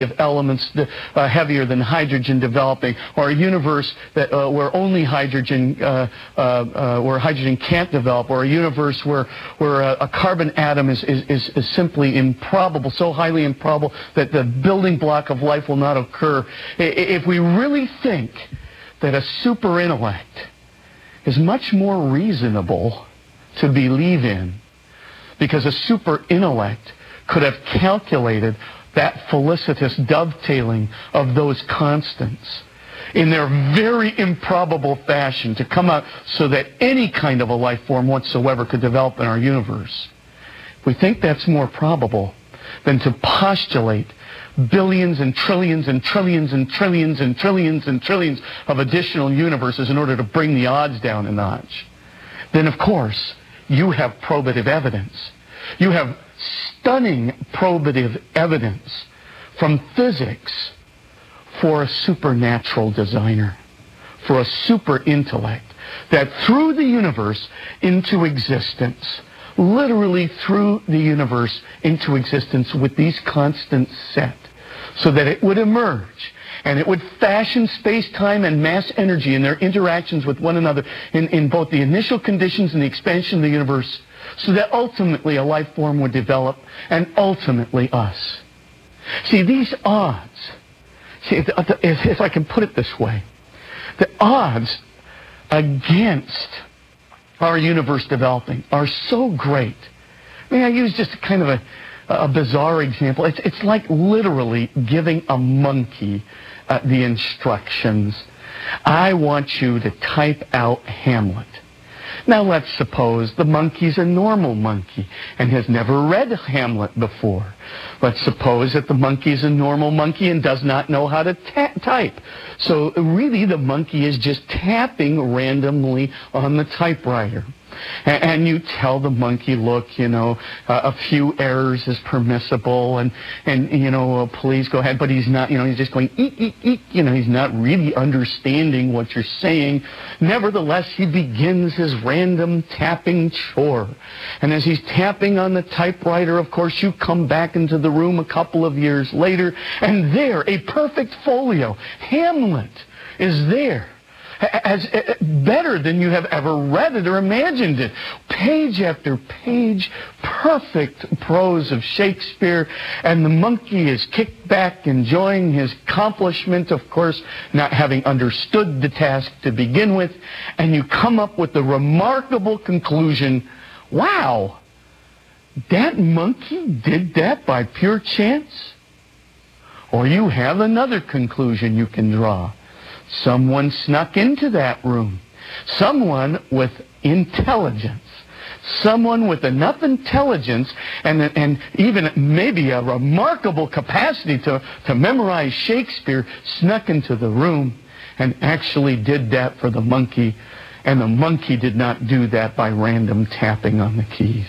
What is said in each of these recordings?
of elements heavier than hydrogen developing, or a universe that where only hydrogen where hydrogen can't develop, or a universe where a carbon atom is simply improbable, so highly improbable that the building block of life will not occur. If we really think that a super intellect is much more reasonable to believe in, because a super intellect could have calculated that felicitous dovetailing of those constants in their very improbable fashion to come out so that any kind of a life form whatsoever could develop in our universe. We think that's more probable than to postulate billions and trillions and trillions and trillions and trillions and trillions of additional universes in order to bring the odds down a notch. Then, of course, you have probative evidence. You have stunning probative evidence from physics for a supernatural designer, for a super intellect that threw the universe into existence, literally threw the universe into existence with these constants set, so that it would emerge and it would fashion space-time and mass energy in their interactions with one another in both the initial conditions and the expansion of the universe, so that ultimately a life form would develop, and ultimately us. See, these odds, if I can put it this way, the odds against our universe developing are so great. May I use just kind of a bizarre example? It's like literally giving a monkey the instructions. I want you to type out Hamlet. Now let's suppose the monkey's a normal monkey and has never read Hamlet before. Let's suppose that the monkey's a normal monkey and does not know how to type. So really the monkey is just tapping randomly on the typewriter. And you tell the monkey, look, you know, a few errors is permissible, and you know, please go ahead. But he's not, you know, he's just going, eek, eek, eek. You know, he's not really understanding what you're saying. Nevertheless, he begins his random tapping chore. And as he's tapping on the typewriter, of course, you come back into the room a couple of years later, and there, a perfect folio, Hamlet, is there. As better than you have ever read it or imagined it. Page after page, perfect prose of Shakespeare, and the monkey is kicked back, enjoying his accomplishment, of course, not having understood the task to begin with, and you come up with the remarkable conclusion, wow, that monkey did that by pure chance? Or you have another conclusion you can draw. Someone snuck into that room. Someone with intelligence. Someone with enough intelligence and even maybe a remarkable capacity to memorize Shakespeare snuck into the room and actually did that for the monkey. And the monkey did not do that by random tapping on the keys.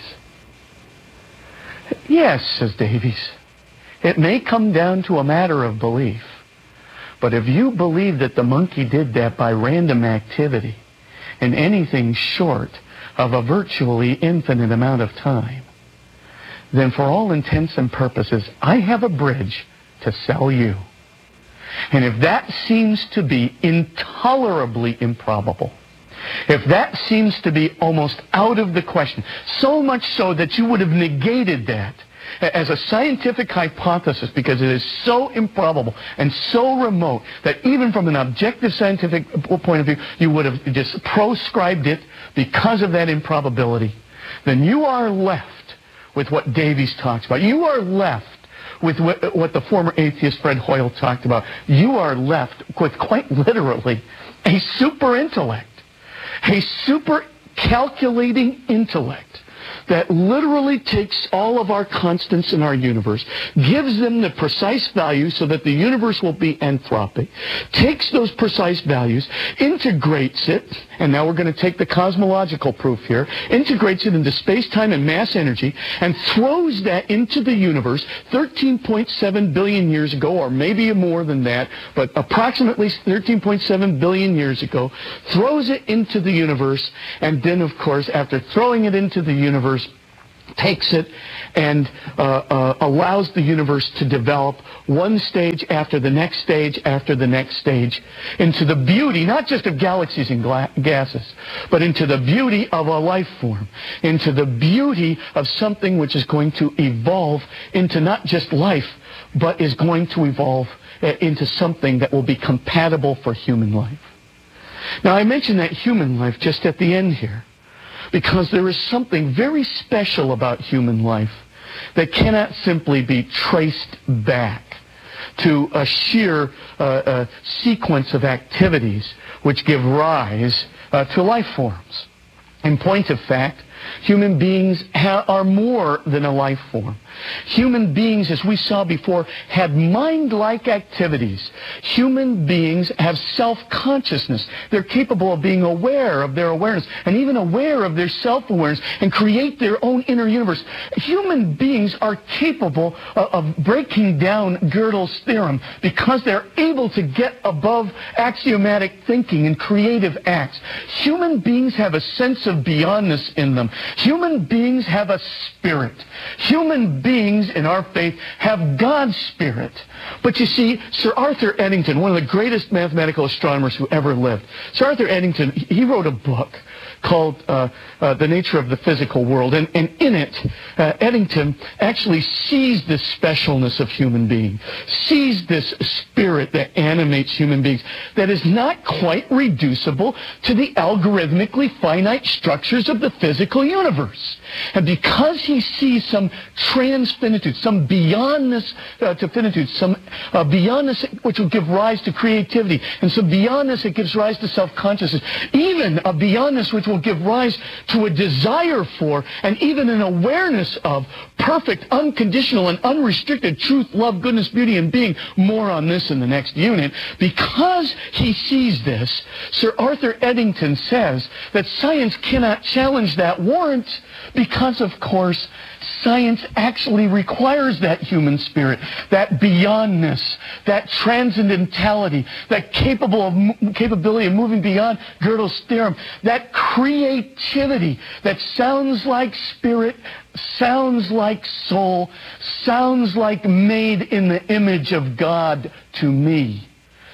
Yes, says Davies, it may come down to a matter of belief. But if you believe that the monkey did that by random activity in anything short of a virtually infinite amount of time, then for all intents and purposes, I have a bridge to sell you. And if that seems to be intolerably improbable, if that seems to be almost out of the question, so much so that you would have negated that as a scientific hypothesis because it is so improbable and so remote that even from an objective scientific point of view, you would have just proscribed it because of that improbability, then you are left with what Davies talks about. You are left with what the former atheist Fred Hoyle talked about. You are left with quite literally a super intellect, a super calculating intellect that literally takes all of our constants in our universe, gives them the precise values so that the universe will be anthropic, takes those precise values, integrates it, and now we're going to take the cosmological proof here, integrates it into space-time and mass energy, and throws that into the universe 13.7 billion years ago, or maybe more than that, but approximately 13.7 billion years ago, throws it into the universe, and then, of course, after throwing it into the universe, takes it and allows the universe to develop one stage after the next stage after the next stage into the beauty, not just of galaxies and gases, but into the beauty of a life form, into the beauty of something which is going to evolve into not just life, but is going to evolve into something that will be compatible for human life. Now, I mentioned that human life just at the end here, because there is something very special about human life that cannot simply be traced back to a sheer sequence of activities which give rise to life forms. In point of fact, human beings are more than a life form. Human beings, as we saw before, had mind-like activities. Human beings have self-consciousness. They're capable of being aware of their awareness and even aware of their self-awareness and create their own inner universe. Human beings are capable of breaking down Gödel's theorem because they're able to get above axiomatic thinking and creative acts. Human beings have a sense of beyondness in them. Human beings have a spirit. Human beings in our faith have God's spirit. But you see, Sir Arthur Eddington, one of the greatest mathematical astronomers who ever lived, Sir Arthur Eddington, he wrote a book called The Nature of the Physical World. And in it, Eddington actually sees this specialness of human being, sees this spirit that animates human beings that is not quite reducible to the algorithmically finite structures of the physical universe. And because he sees some transfinitude, some beyondness to finitude, some beyondness which will give rise to creativity, and some beyondness that gives rise to self-consciousness, even a beyondness which will give rise to a desire for, and even an awareness of, perfect, unconditional, and unrestricted truth, love, goodness, beauty, and being. More on this in the next unit. Because he sees this, Sir Arthur Eddington says that science cannot challenge that warrant because, of course, science actually requires that human spirit, that beyondness, that transcendentality, that capability of moving beyond Gödel's theorem, that creativity that sounds like spirit, sounds like soul, sounds like made in the image of God to me,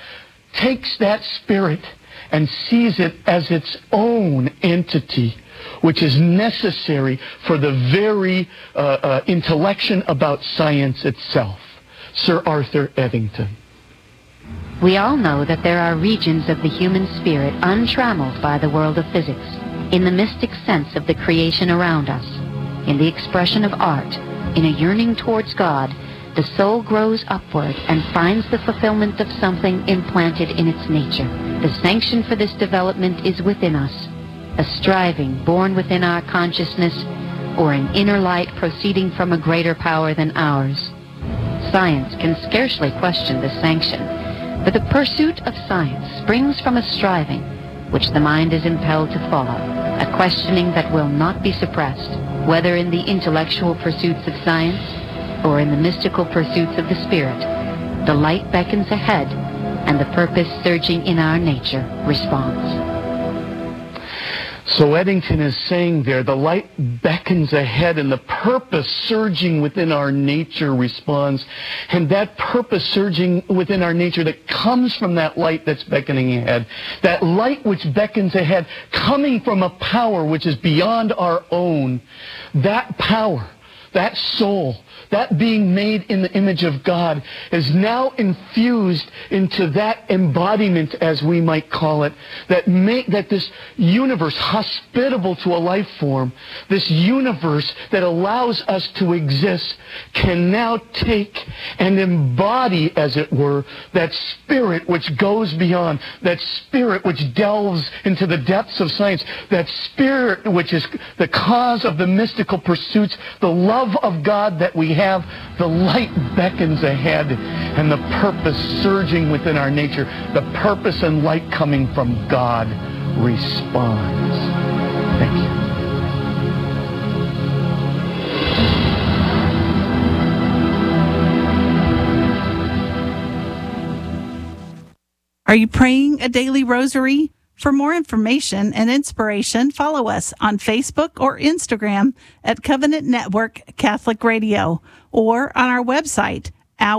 takes that spirit and sees it as its own entity, which is necessary for the very intellection about science itself. Sir Arthur Eddington. We all know that there are regions of the human spirit untrammeled by the world of physics, in the mystic sense of the creation around us. In the expression of art, in a yearning towards God, the soul grows upward and finds the fulfillment of something implanted in its nature. The sanction for this development is within us, a striving born within our consciousness, or an inner light proceeding from a greater power than ours. Science can scarcely question this sanction, but the pursuit of science springs from a striving which the mind is impelled to follow, a questioning that will not be suppressed, whether in the intellectual pursuits of science or in the mystical pursuits of the spirit. The light beckons ahead, and the purpose surging in our nature responds. So Eddington is saying there, the light beckons ahead and the purpose surging within our nature responds. And that purpose surging within our nature that comes from that light that's beckoning ahead, that light which beckons ahead, coming from a power which is beyond our own, that power, that soul, that being made in the image of God is now infused into that embodiment, as we might call it, that this universe hospitable to a life form, this universe that allows us to exist, can now take and embody, as it were, that spirit which goes beyond, that spirit which delves into the depths of science, that spirit which is the cause of the mystical pursuits, the love of God that we have. The light beckons ahead, and the purpose surging within our nature, the purpose and light coming from God responds. Thank you. Are you praying a daily rosary? For more information and inspiration, follow us on Facebook or Instagram at Covenant Network Catholic Radio or on our website,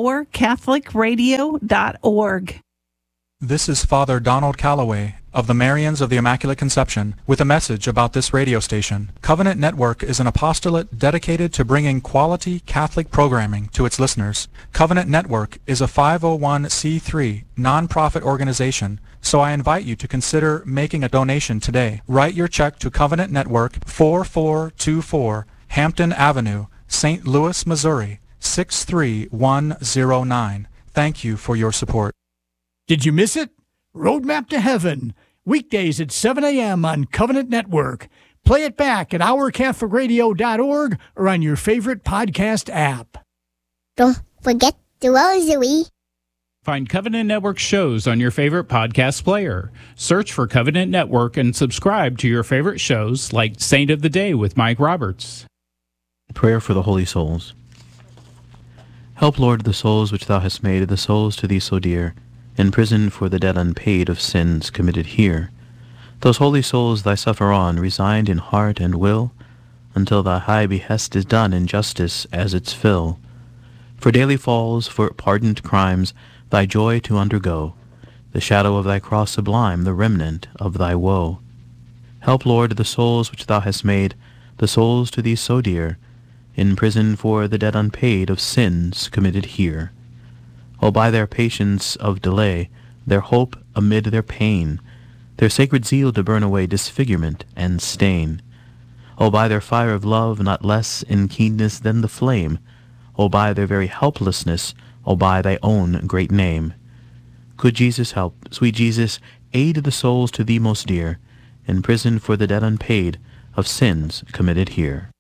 ourcatholicradio.org. This is Father Donald Calloway of the Marians of the Immaculate Conception with a message about this radio station. Covenant Network is an apostolate dedicated to bringing quality Catholic programming to its listeners. Covenant Network is a 501c3 nonprofit organization, so I invite you to consider making a donation today. Write your check to Covenant Network, 4424 Hampton Avenue, St. Louis, Missouri, 63109. Thank you for your support. Did you miss it? Roadmap to Heaven, weekdays at 7 a.m. on Covenant Network. Play it back at ourcatholicradio.org or on your favorite podcast app. Don't forget the rosary. Find Covenant Network shows on your favorite podcast player. Search for Covenant Network and subscribe to your favorite shows like Saint of the Day with Mike Roberts. Prayer for the Holy Souls. Help, Lord, the souls which thou hast made, the souls to thee so dear, in prison for the debt unpaid of sins committed here. Those holy souls thy suffer on, resigned in heart and will, until thy high behest is done in justice as its fill. For daily falls, for pardoned crimes, thy joy to undergo, the shadow of thy cross sublime, the remnant of thy woe. Help, Lord, the souls which thou hast made, the souls to thee so dear, in prison for the debt unpaid of sins committed here. O by their patience of delay, their hope amid their pain, their sacred zeal to burn away disfigurement and stain. O by their fire of love, not less in keenness than the flame, O by their very helplessness, O by thy own great name. Good Jesus, help, sweet Jesus, aid the souls to thee most dear, in prison for the debt unpaid of sins committed here.